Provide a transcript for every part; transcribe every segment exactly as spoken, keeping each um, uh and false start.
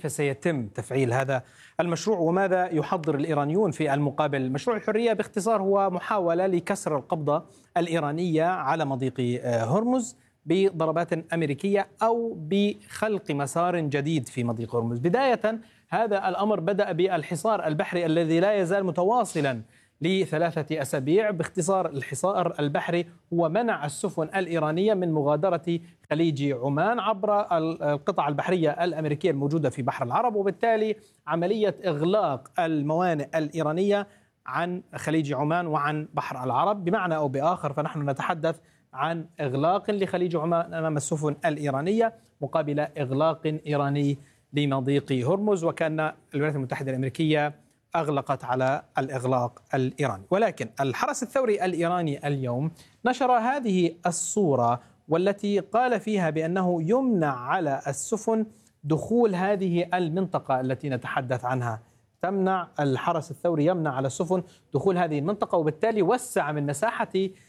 كيف سيتم تفعيل هذا المشروع وماذا يحضر الإيرانيون في المقابل؟ مشروع الحرية باختصار هو محاولة لكسر القبضة الإيرانية على مضيق هرمز بضربات أمريكية أو بخلق مسار جديد في مضيق هرمز. بداية هذا الأمر بدأ بالحصار البحري الذي لا يزال متواصلا لثلاثة أسابيع. باختصار الحصار البحري هو منع السفن الإيرانية من مغادرة خليج عمان عبر القطع البحرية الأمريكية الموجودة في بحر العرب، وبالتالي عملية إغلاق الموانئ الإيرانية عن خليج عمان وعن بحر العرب. بمعنى أو بآخر فنحن نتحدث عن إغلاق لخليج عمان أمام السفن الإيرانية مقابل إغلاق إيراني لمضيق هرمز، وكان الولايات المتحدة الأمريكية أغلقت على الإغلاق الإيراني. ولكن الحرس الثوري الإيراني اليوم نشر هذه الصورة والتي قال فيها بأنه يمنع على السفن دخول هذه المنطقة التي نتحدث عنها. تمنع الحرس الثوري يمنع على السفن دخول هذه المنطقة، وبالتالي وسع من مساحة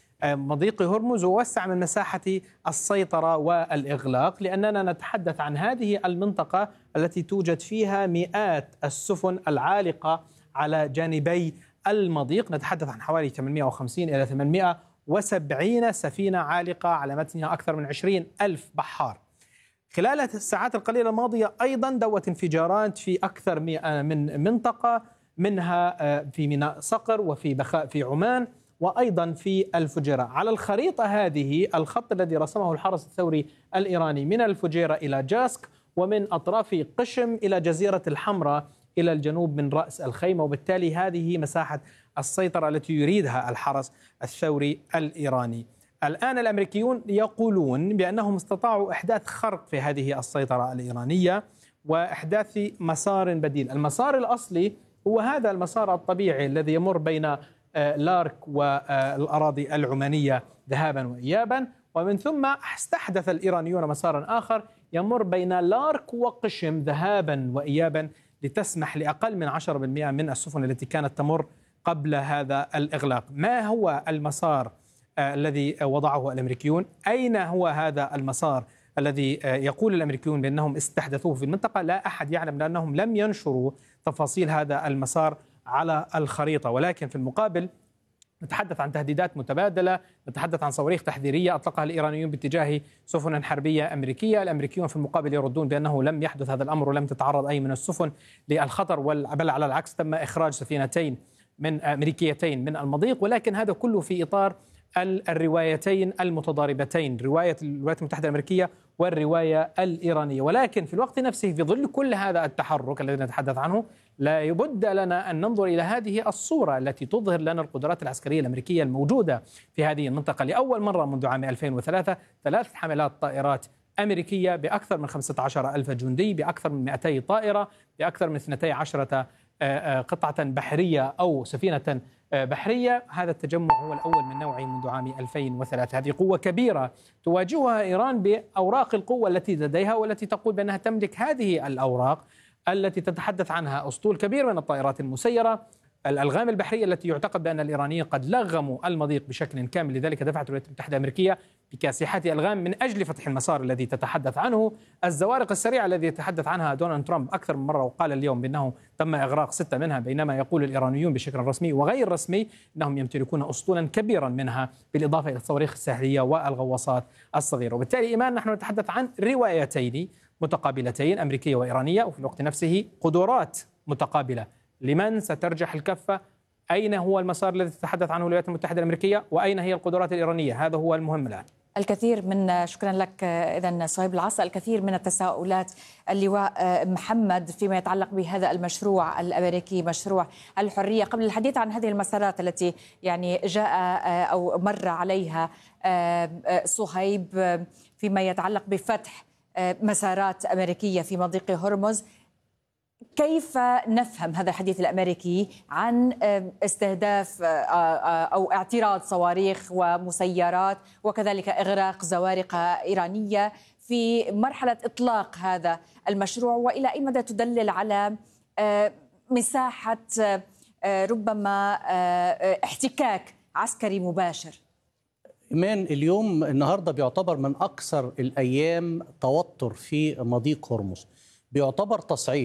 مضيق هرمز ووسع من مساحة السيطرة والإغلاق، لأننا نتحدث عن هذه المنطقة التي توجد فيها مئات السفن العالقة على جانبي المضيق. نتحدث عن حوالي ثمانمئة وخمسين إلى ثمانمئة وسبعين سفينة عالقة على متنها أكثر من عشرين ألف بحار. خلال الساعات القليلة الماضية أيضا دوت انفجارات في أكثر من منطقة، منها في ميناء صقر وفي بخاء في عمان وأيضا في الفجيرة. على الخريطة هذه الخط الذي رسمه الحرس الثوري الإيراني من الفجيرة إلى جاسك ومن أطراف قشم إلى جزيرة الحمراء إلى الجنوب من رأس الخيمة، وبالتالي هذه مساحة السيطرة التي يريدها الحرس الثوري الإيراني. الآن الأمريكيون يقولون بأنهم استطاعوا إحداث خرق في هذه السيطرة الإيرانية وإحداث مسار بديل. المسار الأصلي هو هذا المسار الطبيعي الذي يمر بين لارك والأراضي العمانية ذهابا وإيابا، ومن ثم استحدث الإيرانيون مسارا آخر يمر بين لارك وقشم ذهابا وإيابا لتسمح لأقل من عشرة بالمئة من السفن التي كانت تمر قبل هذا الإغلاق. ما هو المسار الذي وضعه الأمريكيون؟ أين هو هذا المسار الذي يقول الأمريكيون بأنهم استحدثوه في المنطقة؟ لا أحد يعلم لأنهم لم ينشروا تفاصيل هذا المسار على الخريطة. ولكن في المقابل نتحدث عن تهديدات متبادلة، نتحدث عن صواريخ تحذيرية أطلقها الإيرانيون باتجاه سفن حربية أمريكية. الأمريكيون في المقابل يردون بأنه لم يحدث هذا الأمر ولم تتعرض أي من السفن للخطر، بل على العكس تم إخراج سفينتين من أمريكيتين من المضيق. ولكن هذا كله في إطار الروايتين المتضاربتين، رواية الولايات المتحدة الأمريكية والرواية الإيرانية. ولكن في الوقت نفسه في ظل كل هذا التحرك الذي نتحدث عنه لا يبد لنا أن ننظر إلى هذه الصورة التي تظهر لنا القدرات العسكرية الأمريكية الموجودة في هذه المنطقة. لأول مرة منذ عام ألفين وثلاثة ثلاث حملات طائرات أمريكية بأكثر من خمسة عشر ألف جندي، بأكثر من مئتي طائرة، بأكثر من اثنتي عشرة قطعة بحرية أو سفينة بحرية. هذا التجمع هو الأول من نوعه منذ عام ألفين وثلاثة. هذه قوة كبيرة تواجهها إيران بأوراق القوة التي لديها والتي تقول بأنها تملك هذه الأوراق التي تتحدث عنها أسطول كبير من الطائرات المسيرة، الألغام البحرية التي يعتقد بأن الإيرانيين قد لغموا المضيق بشكل كامل. لذلك دفعت الولايات المتحدة الأمريكية بكاسحات ألغام من أجل فتح المسار الذي تتحدث عنه. الزوارق السريعة التي يتحدث عنها دونالد ترامب أكثر من مرة، وقال اليوم بأنه تم إغراق ستة منها، بينما يقول الإيرانيون بشكل رسمي وغير رسمي أنهم يمتلكون أسطولا كبيرا منها، بالإضافة إلى الصواريخ الساحلية والغواصات الصغيرة. وبالتالي إيمان نحن نتحدث عن روايتين متقابلتين أمريكية وإيرانية، وفي الوقت نفسه قدرات متقابلة. لمن سترجح الكفة؟ أين هو المسار الذي تتحدث عنه الولايات المتحدة الأمريكية؟ وأين هي القدرات الإيرانية؟ هذا هو المهم الآن. الكثير من شكرا لك إذن صهيب العصا. الكثير من التساؤلات اللواء محمد فيما يتعلق بهذا المشروع الأمريكي، مشروع الحرية. قبل الحديث عن هذه المسارات التي يعني جاء أو مر عليها صهيب فيما يتعلق بفتح مسارات أمريكية في مضيق هرمز، كيف نفهم هذا الحديث الأمريكي عن استهداف أو اعتراض صواريخ ومسيرات وكذلك إغراق زوارق إيرانية في مرحلة إطلاق هذا المشروع، وإلى أي مدى تدلل على مساحة ربما احتكاك عسكري مباشر؟ إيمان، اليوم النهاردة بيعتبر من أكثر الأيام توتر في مضيق هرمز، بيعتبر تصعيد